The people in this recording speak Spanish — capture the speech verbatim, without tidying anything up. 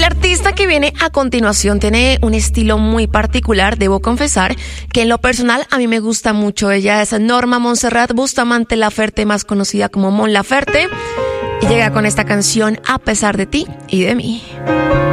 artista que viene a continuación tiene un estilo muy particular, debo confesar que en lo personal a mí me gusta mucho. Ella es Norma Montserrat Bustamante Laferte, más conocida como Mon Laferte, y llega con esta canción A pesar de ti y de mí.